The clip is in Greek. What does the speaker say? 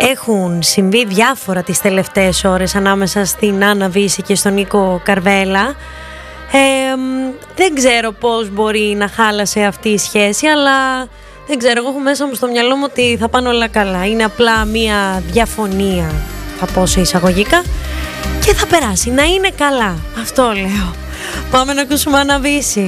Έχουν συμβεί διάφορα τις τελευταίες ώρες ανάμεσα στην Άννα Βύση και στον Νίκο Καρβέλα. Δεν ξέρω πώς μπορεί να χάλασε αυτή η σχέση, αλλά δεν ξέρω, εγώ έχω μέσα μου στο μυαλό μου ότι θα πάνε όλα καλά. Είναι απλά μία διαφωνία, θα πω σε εισαγωγικά, και θα περάσει. Να είναι καλά, αυτό λέω. Πάμε να ακούσουμε Άννα Βύση.